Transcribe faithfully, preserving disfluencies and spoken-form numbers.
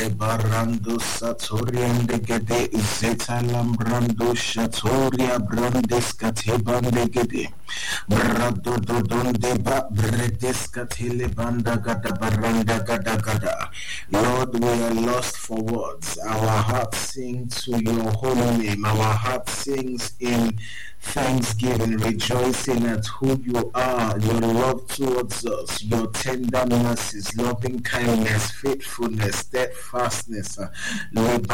Lebarando Satorian de Gede Zetalam Brando Shatoria Brandes Katebande Gede Brado Dodon Deba Bredes Katele Banda Gada Baranda Gada Gada. Lord, we are lost for words. Our heart sings to your holy name. Our heart sings in thanksgiving, rejoicing at who you are, your love towards us, your tender mercies, loving kindness, faithfulness, steadfastness. Uh,